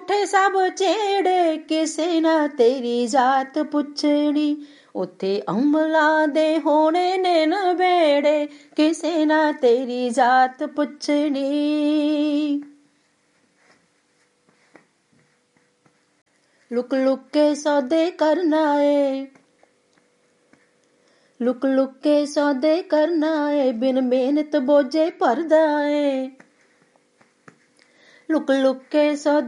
ਉੱਥੇ ਸਭ ਚੇੜੇ, ਕਿਸੇ ਨਾ ਤੇਰੀ ਜਾਤ ਪੁੱਛਣੀ। ਉੱਥੇ ਅਮਲਾਂ ਦੇ ਹੋਣੇ ਨੇ ਨਬੇੜੇ, ਕਿਸੇ ਨਾ ਤੇਰੀ ਜਾਤ ਪੁੱਛਣੀ। ਲੁਕ ਲੁਕ ਕੇ ਸੌਦੇ ਕਰਨਾ ਏ, ਲੁਕ ਲੁਕ ਕੇ ਸੌਦੇ ਕਰਨਾ ਏ, ਬਿਨ ਮਿਹਨਤ ਬੋਝੇ ਭਰਦਾ ਏ। ਲੁਕ ਲੁਕ ਕੇ ਸੌਦੇ